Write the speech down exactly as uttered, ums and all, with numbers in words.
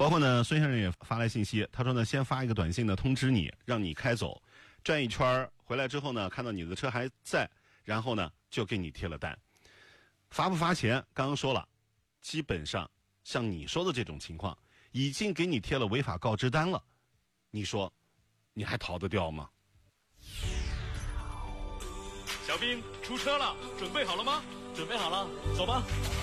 包括呢，孙先生也发来信息，他说呢，先发一个短信呢通知你，让你开走，转一圈回来之后呢，看到你的车还在，然后呢就给你贴了单。罚不罚钱？刚刚说了，基本上像你说的这种情况，已经给你贴了违法告知单了，你说你还逃得掉吗？ 小兵出车了，准备好了吗？ 准备好了，走吧。